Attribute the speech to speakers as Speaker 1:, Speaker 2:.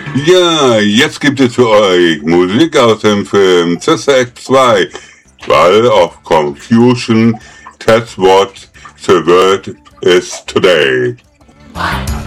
Speaker 1: Ja, jetzt gibt es für euch Musik aus dem Film Sister Act 2, Wall of Confusion, That's what the world is today.